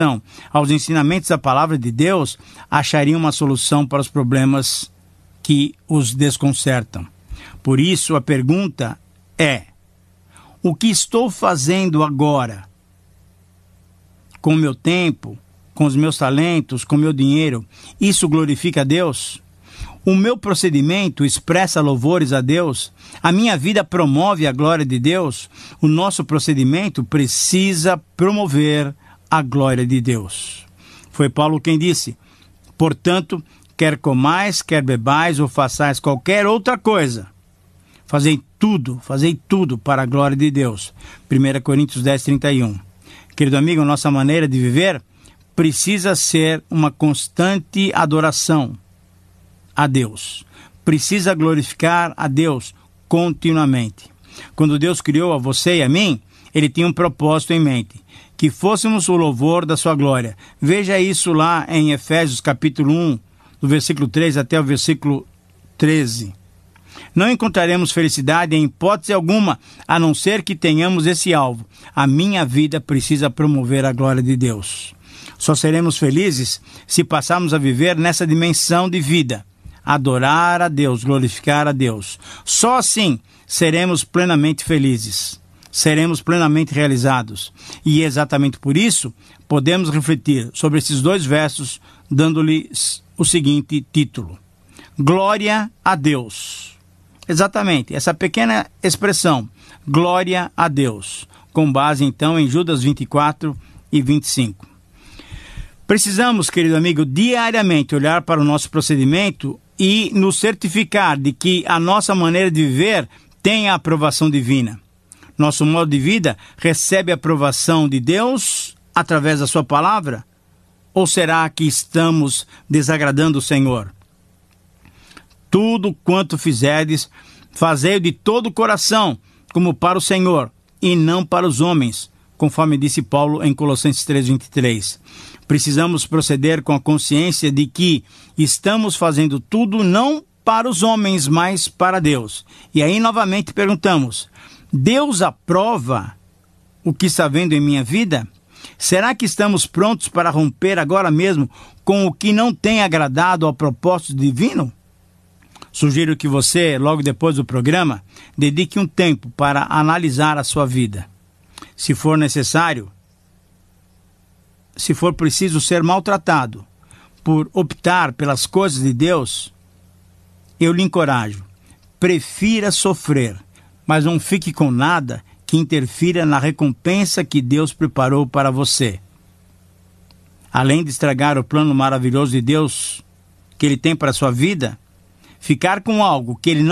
aos ensinamentos da palavra de Deus, achariam uma solução para os problemas que os desconcertam. Por isso, a pergunta é: o que estou fazendo agora? Com o meu tempo, com os meus talentos, com o meu dinheiro, isso glorifica a Deus? O meu procedimento expressa louvores a Deus? A minha vida promove a glória de Deus? O nosso procedimento precisa promover a glória de Deus. Foi Paulo quem disse: portanto, quer comais, quer bebais ou façais qualquer outra coisa, fazei tudo para a glória de Deus. 1 Coríntios 10:31. Querido amigo, nossa maneira de viver precisa ser uma constante adoração a Deus. Precisa glorificar a Deus continuamente. Quando Deus criou a você e a mim, Ele tinha um propósito em mente: que fôssemos o louvor da sua glória. Veja isso lá em Efésios capítulo 1, do versículo 3 até o versículo 13. Não encontraremos felicidade em hipótese alguma, a não ser que tenhamos esse alvo. A minha vida precisa promover a glória de Deus. Só seremos felizes se passarmos a viver nessa dimensão de vida: adorar a Deus, glorificar a Deus. Só assim seremos plenamente felizes, seremos plenamente realizados. E exatamente por isso podemos refletir sobre esses dois versos, dando-lhes o seguinte título: Glória a Deus. Exatamente, essa pequena expressão, glória a Deus, com base então em Judas 24 e 25. Precisamos, querido amigo, diariamente olhar para o nosso procedimento e nos certificar de que a nossa maneira de viver tem a aprovação divina. Nosso modo de vida recebe a aprovação de Deus através da sua palavra? Ou será que estamos desagradando o Senhor? Tudo quanto fizerdes, fazei-o de todo o coração, como para o Senhor, e não para os homens, conforme disse Paulo em Colossenses 3:23. Precisamos proceder com a consciência de que estamos fazendo tudo não para os homens, mas para Deus. E aí novamente perguntamos: Deus aprova o que está vendo em minha vida? Será que estamos prontos para romper agora mesmo com o que não tem agradado ao propósito divino? Sugiro que você, logo depois do programa, dedique um tempo para analisar a sua vida. Se for necessário, se for preciso ser maltratado por optar pelas coisas de Deus, eu lhe encorajo: prefira sofrer, mas não fique com nada que interfira na recompensa que Deus preparou para você. Além de estragar o plano maravilhoso de Deus que Ele tem para a sua vida, ficar com algo que Ele